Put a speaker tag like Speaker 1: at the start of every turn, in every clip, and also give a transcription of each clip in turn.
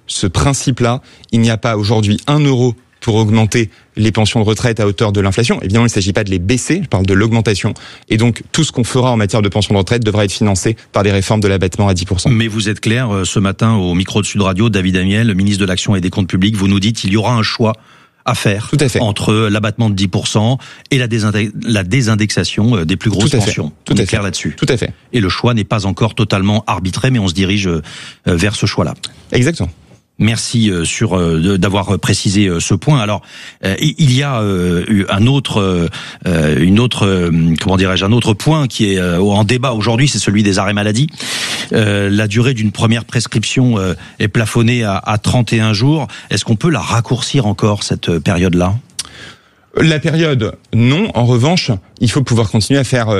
Speaker 1: ce principe-là. Il n'y a pas aujourd'hui 1 euro pour augmenter les pensions de retraite à hauteur de l'inflation. Évidemment, il ne s'agit pas de les baisser, je parle de l'augmentation. Et donc, tout ce qu'on fera en matière de pensions de retraite devra être financé par des réformes de l'abattement à 10%.
Speaker 2: Mais vous êtes clair, ce matin, au micro de Sud Radio, David Amiel, ministre de l'Action et des Comptes Publics, vous nous dites qu'il y aura un choix à faire entre l'abattement de 10% et la désindexation des plus grosses pensions.
Speaker 1: Tout à fait.
Speaker 2: Clair là-dessus.
Speaker 1: Tout à fait.
Speaker 2: Et le choix n'est pas encore totalement arbitré, mais on se dirige vers ce choix-là.
Speaker 1: Exactement.
Speaker 2: Merci d'avoir précisé ce point. Alors, il y a un autre point qui est en débat aujourd'hui, c'est celui des arrêts maladie. La durée d'une première prescription est plafonnée à 31 jours. Est-ce qu'on peut la raccourcir encore, cette période-là ?
Speaker 1: La période, non. En revanche, il faut pouvoir continuer à faire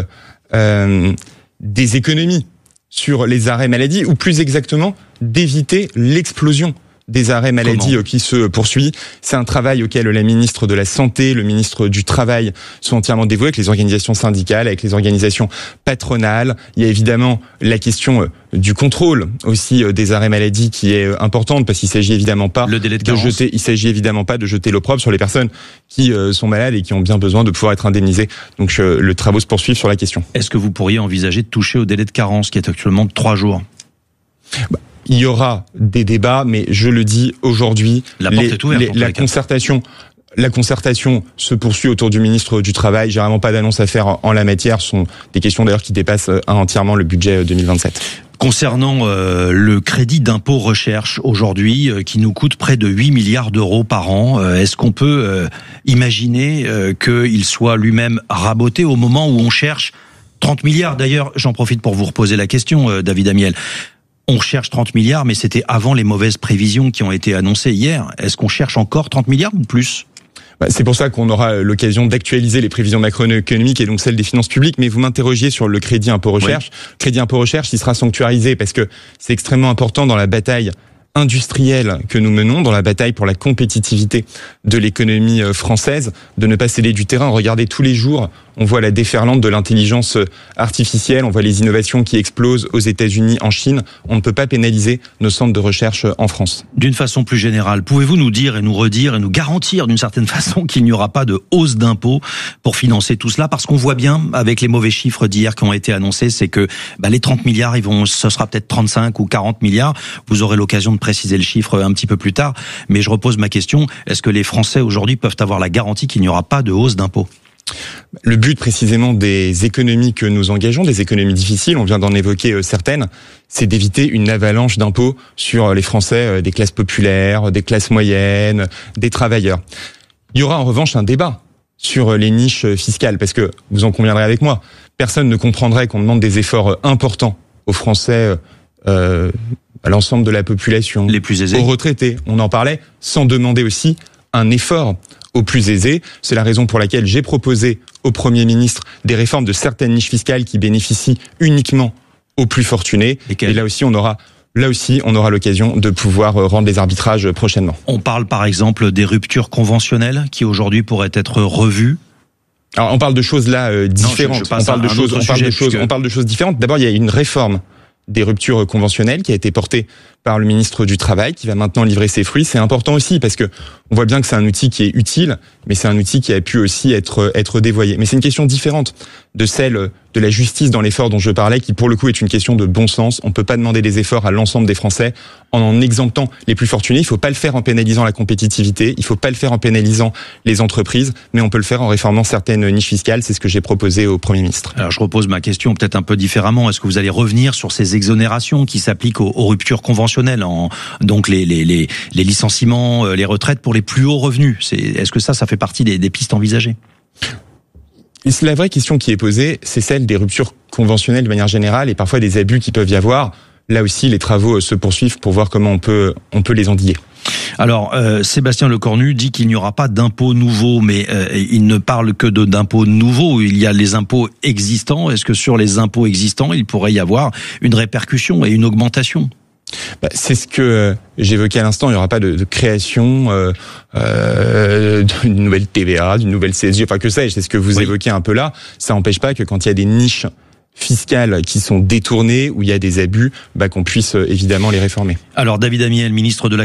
Speaker 1: des économies sur les arrêts maladie, ou plus exactement, d'éviter l'explosion des arrêts maladie qui se poursuit. C'est un travail auquel la ministre de la Santé, le ministre du Travail sont entièrement dévoués, avec les organisations syndicales, avec les organisations patronales. Il y a évidemment la question du contrôle aussi des arrêts maladie qui est importante, parce qu'il s'agit évidemment pas de jeter l'opprobre sur les personnes qui sont malades et qui ont bien besoin de pouvoir être indemnisées. Donc le travaux se poursuivent sur la question.
Speaker 2: Est-ce que vous pourriez envisager de toucher au délai de carence qui est actuellement de 3 jours ?
Speaker 1: Il y aura des débats, mais je le dis aujourd'hui,
Speaker 2: la porte est ouverte,
Speaker 1: la concertation se poursuit autour du ministre du Travail. J'ai vraiment pas d'annonce à faire en la matière. Ce sont des questions d'ailleurs qui dépassent entièrement le budget 2027.
Speaker 2: Concernant le crédit d'impôt recherche aujourd'hui, qui nous coûte près de 8 milliards d'euros par an, est-ce qu'on peut imaginer qu'il soit lui-même raboté au moment où on cherche 30 milliards ? D'ailleurs, j'en profite pour vous reposer la question, David Amiel. On cherche 30 milliards, mais c'était avant les mauvaises prévisions qui ont été annoncées hier. Est-ce qu'on cherche encore 30 milliards ou plus ?
Speaker 1: C'est pour ça qu'on aura l'occasion d'actualiser les prévisions macroéconomiques et donc celles des finances publiques. Mais vous m'interrogiez sur le crédit impôt recherche. Oui. Le crédit impôt recherche, il sera sanctuarisé parce que c'est extrêmement important dans la bataille industrielle que nous menons, dans la bataille pour la compétitivité de l'économie française, de ne pas céder du terrain. Regardez, tous les jours, on voit la déferlante de l'intelligence artificielle, on voit les innovations qui explosent aux États-Unis, en Chine. On ne peut pas pénaliser nos centres de recherche en France.
Speaker 2: D'une façon plus générale, pouvez-vous nous dire et nous redire et nous garantir d'une certaine façon qu'il n'y aura pas de hausse d'impôts pour financer tout cela ? Parce qu'on voit bien, avec les mauvais chiffres d'hier qui ont été annoncés, c'est que les 30 milliards, ce sera peut-être 35 ou 40 milliards. Vous aurez l'occasion de préciser le chiffre un petit peu plus tard. Mais je repose ma question, est-ce que les Français aujourd'hui peuvent avoir la garantie qu'il n'y aura pas de hausse d'impôts ?
Speaker 1: Le but précisément des économies que nous engageons, des économies difficiles, on vient d'en évoquer certaines, c'est d'éviter une avalanche d'impôts sur les Français des classes populaires, des classes moyennes, des travailleurs. Il y aura en revanche un débat sur les niches fiscales, parce que vous en conviendrez avec moi, personne ne comprendrait qu'on demande des efforts importants aux Français, à l'ensemble de la population,
Speaker 2: les plus aisés,
Speaker 1: aux retraités, on en parlait, sans demander aussi un effort aux plus aisés. C'est la raison pour laquelle j'ai proposé au Premier ministre des réformes de certaines niches fiscales qui bénéficient uniquement aux plus fortunés. Et là aussi, on aura l'occasion de pouvoir rendre des arbitrages prochainement.
Speaker 2: On parle par exemple des ruptures conventionnelles qui aujourd'hui pourraient être revues.
Speaker 1: Alors, on parle de choses là différentes. On parle de choses différentes. D'abord, il y a une réforme des ruptures conventionnelles qui a été portée par le ministre du Travail, qui va maintenant livrer ses fruits. C'est important aussi parce que on voit bien que c'est un outil qui est utile, mais c'est un outil qui a pu aussi être dévoyé. Mais c'est une question différente de celle de la justice dans l'effort dont je parlais, qui pour le coup est une question de bon sens. On peut pas demander des efforts à l'ensemble des Français en exemptant les plus fortunés. Il faut pas le faire en pénalisant la compétitivité, il faut pas le faire en pénalisant les entreprises, mais on peut le faire en réformant certaines niches fiscales. C'est ce que j'ai proposé au Premier ministre.
Speaker 2: Alors je repose ma question peut-être un peu différemment. Est-ce que vous allez revenir sur ces exonérations qui s'appliquent aux ruptures conventionnelles, donc les licenciements, les retraites pour les plus hauts revenus? Est-ce que ça fait partie des pistes envisagées?
Speaker 1: La vraie question qui est posée, c'est celle des ruptures conventionnelles de manière générale et parfois des abus qui peuvent y avoir. Là aussi, les travaux se poursuivent pour voir comment on peut les endiguer.
Speaker 2: Alors, Sébastien Lecornu dit qu'il n'y aura pas d'impôts nouveaux, mais il ne parle que d'impôts nouveaux. Il y a les impôts existants. Est-ce que sur les impôts existants, il pourrait y avoir une répercussion et une augmentation ?
Speaker 1: C'est ce que j'évoquais à l'instant. Il n'y aura pas de création d'une nouvelle TVA, d'une nouvelle CSG, enfin que sais-je. C'est ce que vous évoquez un peu là. Ça n'empêche pas que quand il y a des niches fiscales qui sont détournées, où il y a des abus, qu'on puisse évidemment les réformer.
Speaker 2: Alors David Amiel, ministre de